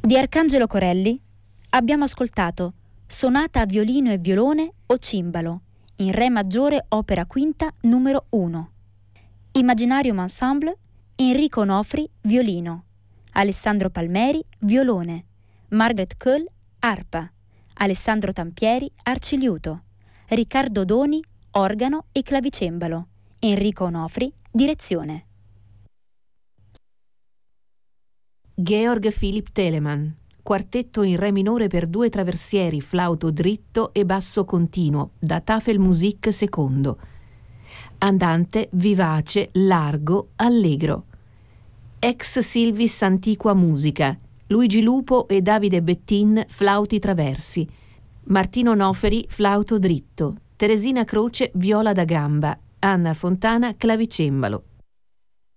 Di Arcangelo Corelli abbiamo ascoltato Sonata a violino e violone o cimbalo, in Re maggiore opera quinta numero 1. Imaginarium Ensemble, Enrico Onofri, violino, Alessandro Palmeri, violone, Margaret Köhl, arpa, Alessandro Tampieri, arciliuto, Riccardo Doni, organo e clavicembalo, Enrico Onofri, direzione. Georg Philipp Telemann, quartetto in re minore per 2 traversieri, flauto dritto e basso continuo, da Tafelmusik II. Andante, vivace, largo, allegro. Ex Silvis Antiqua Musica, Luigi Lupo e Davide Bettin, flauti traversi, Martino Noferi, flauto dritto, Teresina Croce, viola da gamba, Anna Fontana, clavicembalo.